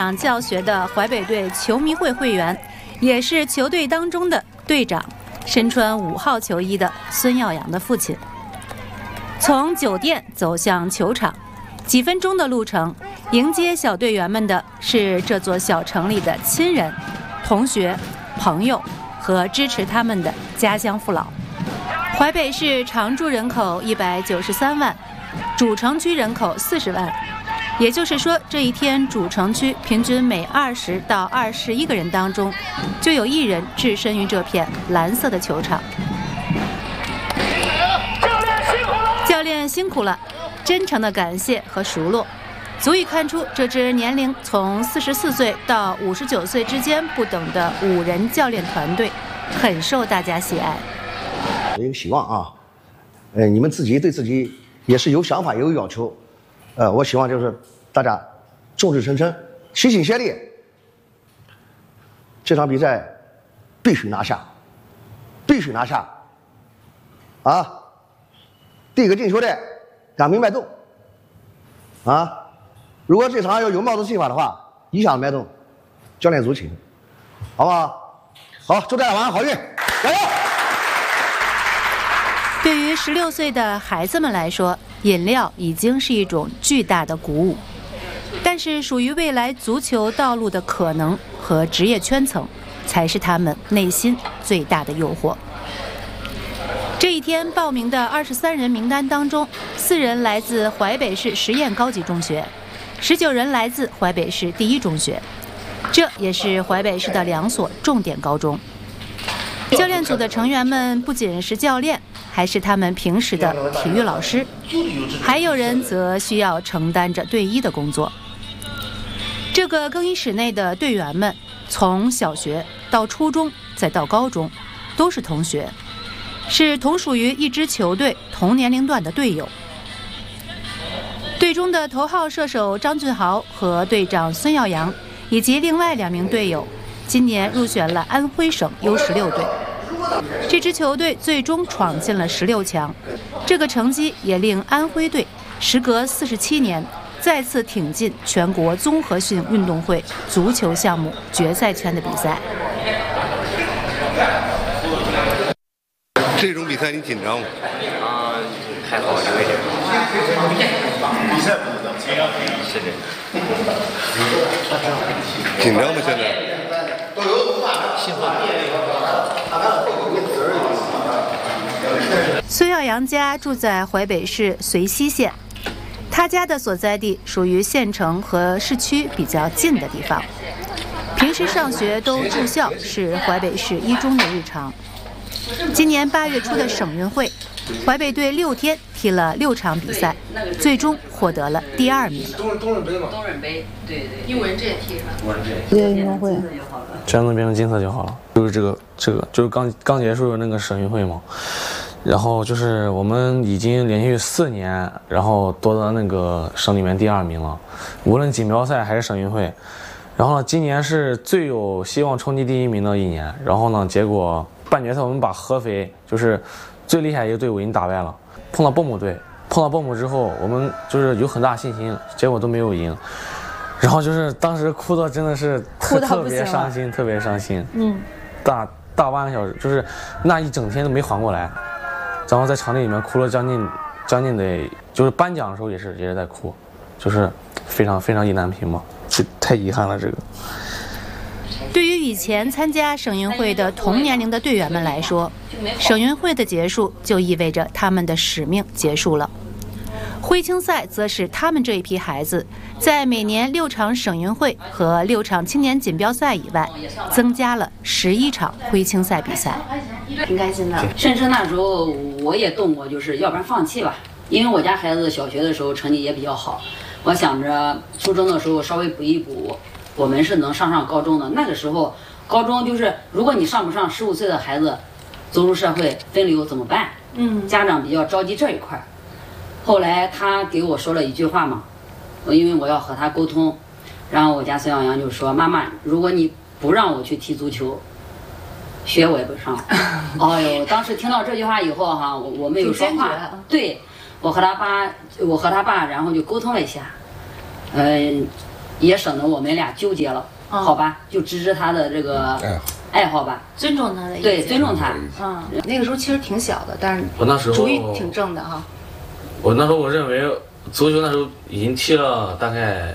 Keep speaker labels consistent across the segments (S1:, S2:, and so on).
S1: 场教学的淮北队球迷会会员，也是球队当中的队长，身穿5号球衣的孙耀阳的父亲。从酒店走向球场，几分钟的路程，迎接小队员们的是这座小城里的亲人、同学、朋友和支持他们的家乡父老。淮北市常住人口193万，主城区人口40万，也就是说，这一天主城区平均每20到21个人当中，就有1人置身于这片蓝色的球场。教练辛苦了，真诚的感谢和熟络，足以看出这支年龄从44岁到59岁之间不等的5人教练团队，很受大家喜爱。
S2: 有一个希望啊，你们自己对自己也是有想法、也有要求，我希望就是大家众志成城、齐心协力，这场比赛必须拿下，必须拿下！啊，第一个进球的赶明白动，啊，如果这场要有帽子戏法的话，一下子买动，教练组请，好不好？好，祝大家晚上好运，加油！
S1: 对于16岁的孩子们来说，饮料已经是一种巨大的鼓舞，但是属于未来足球道路的可能和职业圈层，才是他们内心最大的诱惑。这一天报名的23人名单当中，4人来自淮北市实验高级中学，19人来自淮北市第一中学，这也是淮北市的2所重点高中。教练组的成员们不仅是教练，还是他们平时的体育老师，还有人则需要承担着队医的工作。这个更衣室内的队员们，从小学到初中再到高中，都是同学，是同属于一支球队同年龄段的队友。队中的头号射手张俊豪和队长孙耀阳，以及另外2名队友，今年入选了安徽省U16队。这支球队最终闯进了16强，这个成绩也令安徽队时隔47年再次挺进全国综合性运动会足球项目决赛圈的比赛。
S3: 这种比赛你紧张吗？
S4: 还好，有一点。
S3: 比赛
S4: 是的。
S3: 紧张吗？现在？
S4: 兴奋。
S1: 孙耀阳家住在淮北市遂溪县，他家的所在地属于县城和市区比较近的地方，平时上学都住校，是淮北市一中的日常。今年8月初的省运会，淮北队6天踢了6场比赛，最终获得了第2名。
S5: 东润杯嘛，东润杯，对，英文这也踢上。
S6: 这个运动会，
S4: 这样能变成金色就好了。就是这个就是刚结束的那个省运会嘛。然后就是我们已经连续4年，然后夺得那个省里面第2名了，无论锦标赛还是省运会。然后呢，今年是最有希望冲击第1名的一年。然后呢，结果半决赛我们把合肥就是最厉害一个队伍已经打败了，碰到蹦姆队，碰到蹦姆之后，我们就是有很大信心，结果都没有赢。然后就是当时哭的真的是特别伤心，特别伤心。大半个小时，就是那一整天都没缓过来。然后在场地里面哭了将近得，就是颁奖的时候也是在哭，就是非常非常意难平嘛，这太遗憾了这个。
S1: 对于以前参加省运会的同年龄的队员们来说，省运会的结束就意味着他们的使命结束了。徽青赛则是他们这一批孩子在每年6场省运会和6场青年锦标赛以外，增加了11场徽青赛比赛。
S5: 挺开心的。甚至那时候我也动过，就是要不然放弃吧，因为我家孩子小学的时候成绩也比较好，我想着初中的时候稍微补一补，我们是能上高中的。那个时候高中就是如果你上不上15岁的孩子走入社会分流怎么办？家长比较着急这一块。后来他给我说了一句话嘛，因为我要和他沟通，然后我家孙耀阳就说：“妈妈，如果你不让我去踢足球，学我也不上。”哎呦，当时听到这句话以后哈，我没有说话。对，我和他爸，然后就沟通了一下， 也省得我们俩纠结了，好吧，就支持他的这个爱好吧，
S1: 尊重他的意见，
S5: 对，尊重他。
S1: 那个时候其实挺小的，但是
S4: 我那时候
S1: 主意挺正的哈。
S4: 我那时候我认为足球那时候已经踢了大概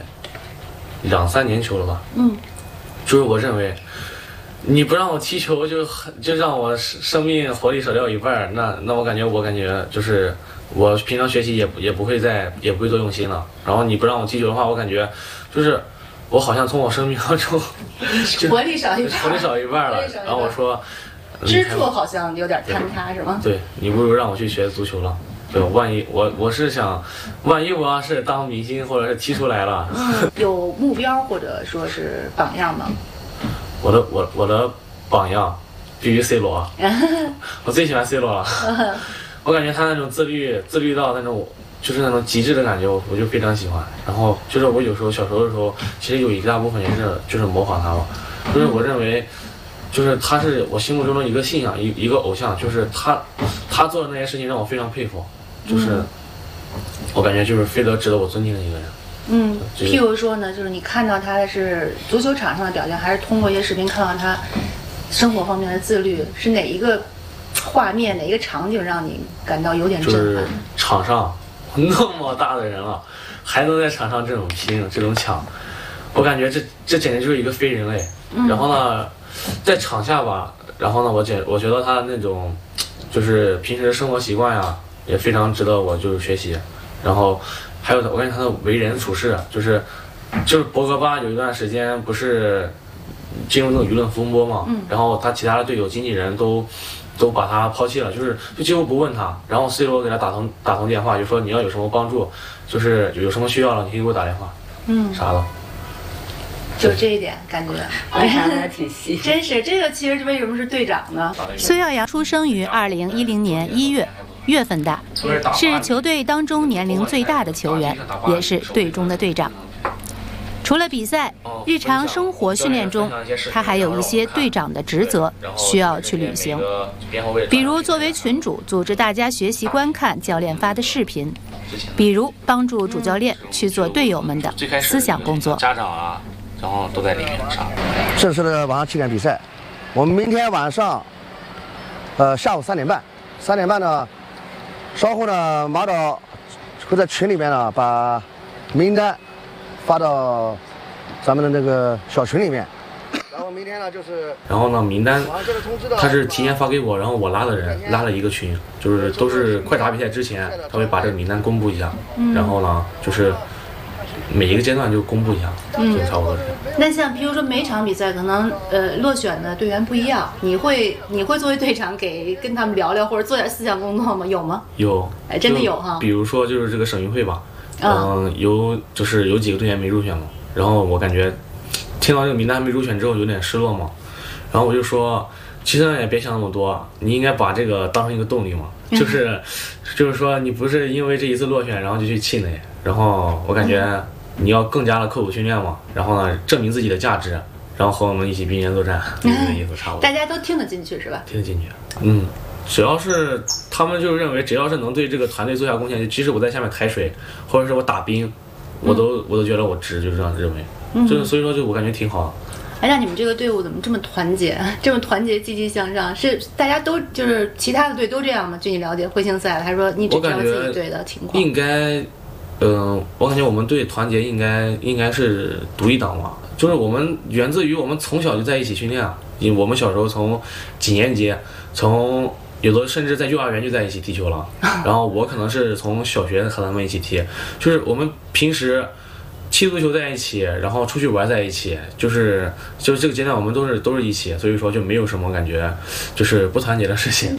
S4: 2-3年球了吧，就是我认为。你不让我踢球就让我生命活力少掉一半，那我感觉就是我平常学习也不会多用心了。然后你不让我踢球的话，我感觉就是我好像从我生命当中
S1: 活力少一半
S4: 了。然后我说
S1: 支柱好像有点坍塌是吗？
S4: 对，你不如让我去学足球了。对，万一我是想，万一我要是当明星或者是踢出来了，
S1: 有目标或者说是榜样吗？
S4: 我的榜样必须 C 罗，我最喜欢 C 罗了。我感觉他那种自律到那种就是那种极致的感觉，我就非常喜欢。然后就是我有时候小时候的时候，其实有一大部分也是就是模仿他嘛，就是我认为，就是他是我心目中的一个信仰，一个偶像，就是他做的那些事情让我非常佩服，就是我感觉就是非常值得我尊敬的一个人。
S1: 譬如说呢，就是你看到他的是足球场上的表现，还是通过一些视频看到他生活方面的自律，是哪一个画面、哪一个场景让你感到有点震撼？
S4: 就是场上那么大的人了，还能在场上这种拼、这种抢，我感觉这简直就是一个非人类。然后呢，在场下吧，然后呢，我觉得他那种就是平时生活习惯呀，也非常值得我就是学习。然后还有我感觉他的为人处事，就是博格巴有一段时间不是进入那种舆论风波嘛，然后他其他的队友、经纪人都把他抛弃了，就几乎不问他。然后 C 罗给他打通电话，就说你要有什么帮助，就是有什么需要了，你可以给我打电话，啥的。
S1: 就这一点感觉，
S5: 观察的挺细。
S1: 真是这个，其实为什么是队长呢？
S6: 孙耀扬出生于2010年1月份大，是球队当中年龄最大的球员，也是队中的队长。除了比赛，日常生活训练中，他还有一些队长的职责需要去履行，比如作为群主组织大家学习观看教练发的视频，比如帮助主教练去做队友们的思想工作。
S4: 家长啊，然后都在里面上。
S2: 正式的晚上7点比赛，我们明天晚上，下午3点半，3点半呢，稍后呢，马导会在群里面呢把名单发到咱们的那个小群里面。然后明天呢就是，
S4: 然后呢名单他是提前发给我，然后我拉了一个群，就是都是快打比赛之前，他会把这个名单公布一下，然后呢就是每一个阶段就公布一下，就差不多是这样。
S1: 那像比如说每场比赛可能落选的队员不一样，你会作为队长跟他们聊聊或者做点思想工作吗？有吗？
S4: 有，
S1: 哎，真的有哈。
S4: 比如说就是这个省运会吧，有几个队员没入选嘛，然后我感觉听到这个名单没入选之后有点失落嘛，然后我就说，其实也别想那么多，你应该把这个当成一个动力嘛，就是说你不是因为这一次落选然后就去气馁，然后我感觉你要更加的刻苦训练嘛，然后呢证明自己的价值，然后和我们一起并肩作战，这个意思差不多。
S1: 大家都听得进去是吧？
S4: 听得进去，只要是他们就认为，只要是能对这个团队做下贡献，即使我在下面抬水，或者是我打冰，我都觉得我值，就是这样认为。所以说就我感觉挺好的。
S1: 哎，让你们这个队伍怎么这么团结，积极向上？是大家都就是其他的队都这样吗？据你了解，徽青赛还是说你只知道自己队的情况？
S4: 应该，我感觉我们队团结应该是独一档嘛，就是我们源自于我们从小就在一起训练啊，因为我们小时候从几年级，从有的甚至在幼儿园就在一起踢球了，然后我可能是从小学和他们一起踢，就是我们平时踢足球在一起，然后出去玩在一起，就是这个阶段我们都是一起，所以说就没有什么感觉就是不团结的事情。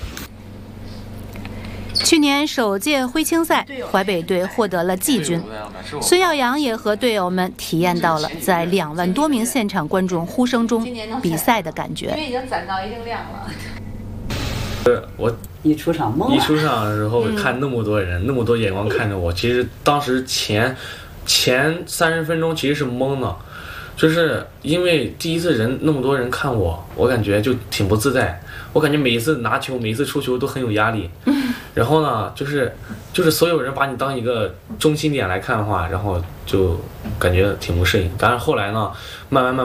S6: 去年首届徽青赛，淮北队获得了季军，孙耀扬也和队友们体验到了在2万多名现场观众呼声中比赛的感觉。
S1: 因为已经攒到一定量了。
S5: 我一出场懵了。
S4: 一出场的时候看那么多人，那么多眼光看着我，其实当时前30分钟其实是懵的，就是因为第一次那么多人看我感觉就挺不自在。我感觉每一次拿球，每一次出球都很有压力， 然后呢，就是所有人把你当一个中心点来看的话，然后就感觉挺不适应。但是后来呢，慢慢